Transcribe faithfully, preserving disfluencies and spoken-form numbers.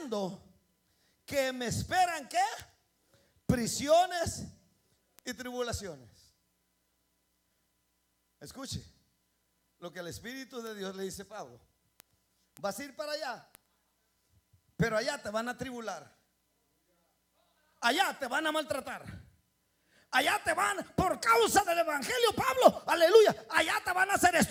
sabiendo que me esperan ¿qué? Prisiones y tribulaciones. Escuche lo que el Espíritu de Dios le dice a Pablo. Vas a ir para allá, pero allá te van a tribular, allá te van a maltratar, allá te van, por causa del evangelio, Pablo, aleluya, allá te van a hacer esto.